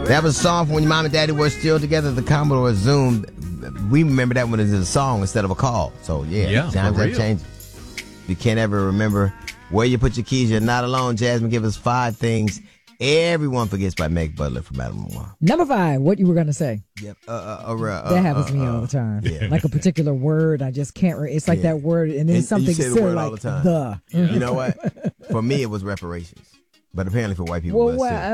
That was a song from when your mom and daddy were still together. The Commodore Zoom. We remember that one as a song instead of a call. So, yeah times have changed. You can't ever remember where you put your keys. You're not alone. Jasmine, give us 5 things everyone forgets by Meg Butler from Adam Lamar. Number 5, what you were going to say. Yep. That happens to me all the time. Yeah. Like a particular word, I just can't. It's like that word, and then something you say the silly word like all the time. the. You know what? For me, it was reparations. But apparently for white people,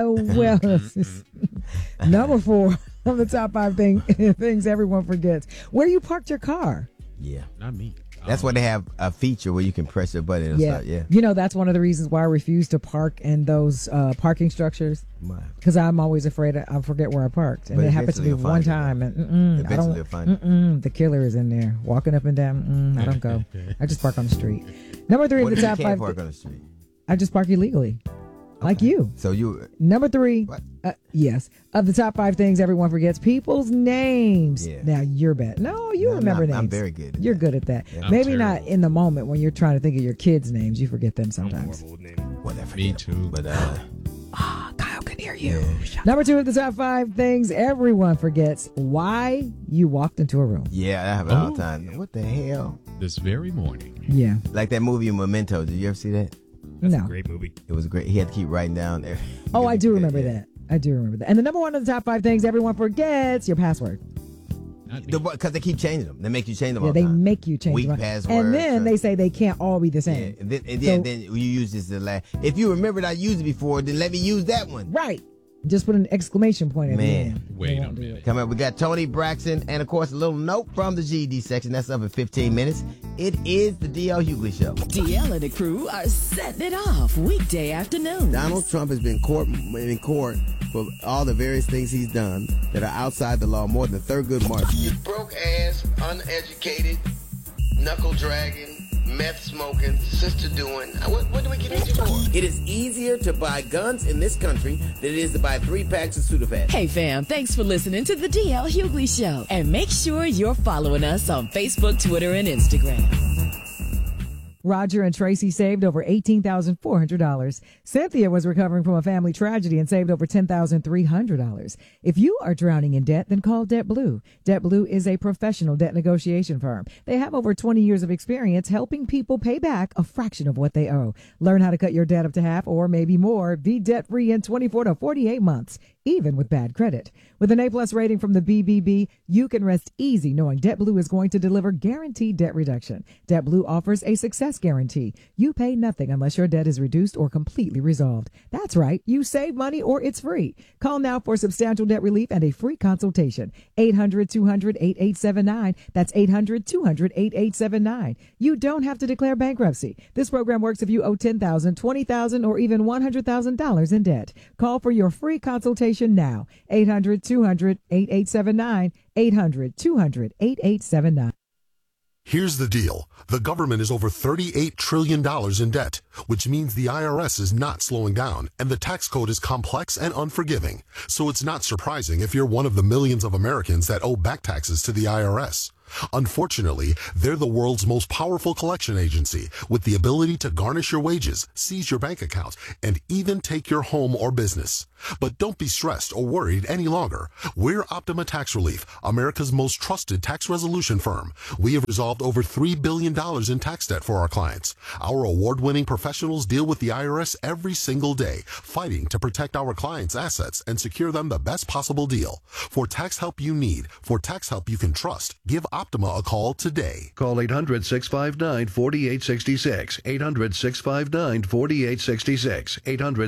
Number 4 on the top 5 things everyone forgets. Where you parked your car. Yeah. Not me. That's why they have a feature where you can press your button and stuff. Yeah. You know, that's one of the reasons why I refuse to park in those parking structures. Because I'm always afraid I forget where I parked. And it happened to me one time. And eventually they'll find the killer is in there walking up and down. I don't go. I just park on the street. Number 3 of the top 5. Park on the street? I just park illegally. Like you. So you. Number 3. Yes. Of the top 5 things everyone forgets, people's names. Yeah. Now you're bad. No, you remember names. I'm very good at You're good at that. Yeah. Maybe not in the moment when you're trying to think of your kids' names. You forget them sometimes. Whatever. Me too. But Kyle can hear you. Yeah. Number 2 of the top 5 things everyone forgets, why you walked into a room. Yeah, I have it all the time. What the hell? This very morning. Yeah. Like that movie Memento. Did you ever see that? That's a great movie. It was great. He had to keep writing down there. Oh, I do remember that. I do remember that. And the number 1 of the top 5 things everyone forgets, your password. Because they keep changing them. They make you change them all the they time. make you change them. Password. And then they say they can't all be the same. Yeah. And then you use this the last. If you remembered I used it before, then let me use that one. Right. Just put an exclamation point at the end. Wait a minute. Come on, we got Tony Braxton, and of course a little note from the GED section. That's up in 15 minutes. It is the DL Hughley Show. DL and the crew are setting it off weekday afternoons. Donald Trump has been in court for all the various things he's done that are outside the law more than Thurgood Marshall. You broke ass, uneducated, knuckle dragging, meth smoking, sister doing. What do we get into for? It is easier to buy guns in this country than it is to buy 3 packs of Sudafed. Hey fam, thanks for listening to the DL Hughley Show. And make sure you're following us on Facebook, Twitter, and Instagram. Roger and Tracy saved over $18,400. Cynthia was recovering from a family tragedy and saved over $10,300. If you are drowning in debt, then call DebtBlue. DebtBlue is a professional debt negotiation firm. They have over 20 years of experience helping people pay back a fraction of what they owe. Learn how to cut your debt up to half or maybe more. Be debt-free in 24 to 48 months, even with bad credit. With an A-plus rating from the BBB, you can rest easy knowing DebtBlue is going to deliver guaranteed debt reduction. DebtBlue offers a success guarantee. You pay nothing unless your debt is reduced or completely resolved. That's right. You save money or it's free. Call now for substantial debt relief and a free consultation. 800-200-8879. That's 800-200-8879. You don't have to declare bankruptcy. This program works if you owe $10,000, $20,000, or even $100,000 in debt. Call for your free consultation now. 800-200-8879. 800-200-8879. Here's the deal. The government is over $38 trillion in debt, which means the IRS is not slowing down, and the tax code is complex and unforgiving. So it's not surprising if you're one of the millions of Americans that owe back taxes to the IRS. Unfortunately, they're the world's most powerful collection agency with the ability to garnish your wages, seize your bank account, and even take your home or business. But don't be stressed or worried any longer. We're Optima Tax Relief, America's most trusted tax resolution firm. We have resolved over $3 billion in tax debt for our clients. Our award-winning professionals deal with the IRS every single day, fighting to protect our clients' assets and secure them the best possible deal. For tax help you need, for tax help you can trust, give Optima a call today. Call 800-659-4866. 800-659-4866.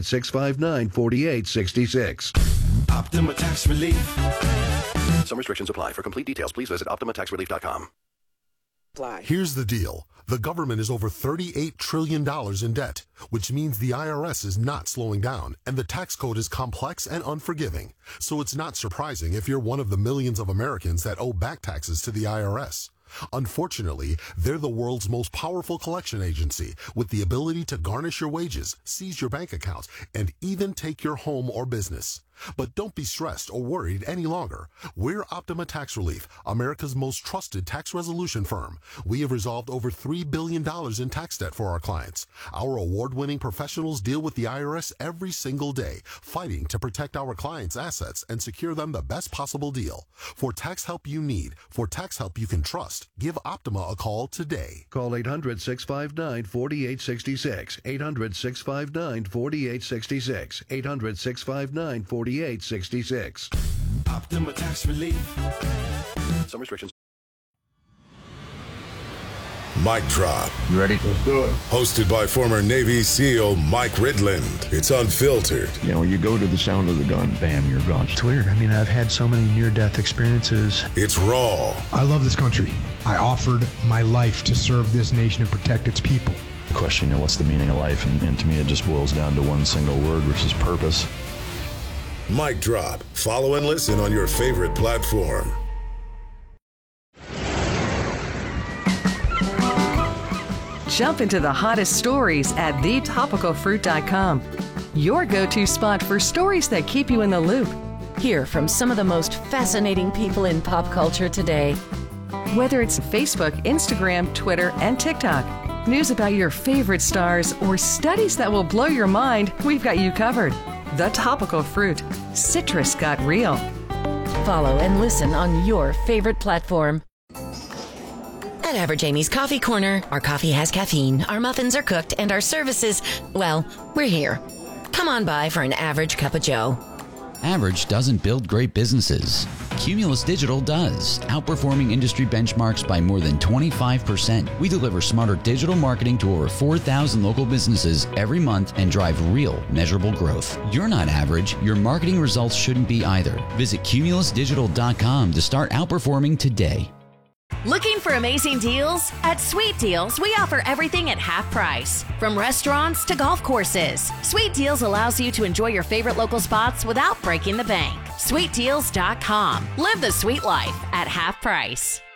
800-659-4866. Optima Tax Relief. Some restrictions apply. For complete details, please visit OptimaTaxRelief.com. Here's the deal. The government is over $38 trillion in debt, which means the IRS is not slowing down, and the tax code is complex and unforgiving. So it's not surprising if you're one of the millions of Americans that owe back taxes to the IRS. Unfortunately, they're the world's most powerful collection agency with the ability to garnish your wages, seize your bank account, and even take your home or business. But don't be stressed or worried any longer. We're Optima Tax Relief, America's most trusted tax resolution firm. We have resolved over $3 billion in tax debt for our clients. Our award-winning professionals deal with the IRS every single day, fighting to protect our clients' assets and secure them the best possible deal. For tax help you need, for tax help you can trust, give Optima a call today. Call 800-659-4866. 800-659-4866. 800-659-4866. Optima Tax Relief. Some restrictions. Mic Drop. You ready? Let's do it. Hosted by former Navy SEAL Mike Ridland. It's unfiltered. You know, you go to the sound of the gun, bam, you're gone. It's weird. I mean, I've had so many near-death experiences. It's raw. I love this country. I offered my life to serve this nation and protect its people. The question, you know, what's the meaning of life? And to me, it just boils down to one single word, which is purpose. Mic Drop. Follow and listen on your favorite platform. Jump into the hottest stories at thetopicalfruit.com. Your go-to spot for stories that keep you in the loop. Hear from some of the most fascinating people in pop culture today. Whether it's Facebook, Instagram, Twitter, and TikTok, news about your favorite stars, or studies that will blow your mind, we've got you covered. The Topical Fruit. Citrus got real. Follow and listen on your favorite platform. At Average Amy's Coffee Corner, our coffee has caffeine, our muffins are cooked, and our services, well, we're here. Come on by for an average cup of joe. Average doesn't build great businesses. Cumulus Digital does, outperforming industry benchmarks by more than 25%. We deliver smarter digital marketing to over 4,000 local businesses every month and drive real, measurable growth. You're not average. Your marketing results shouldn't be either. Visit cumulusdigital.com to start outperforming today. Looking for amazing deals? At Sweet Deals, we offer everything at half price. From restaurants to golf courses, Sweet Deals allows you to enjoy your favorite local spots without breaking the bank. SweetDeals.com. Live the sweet life at half price.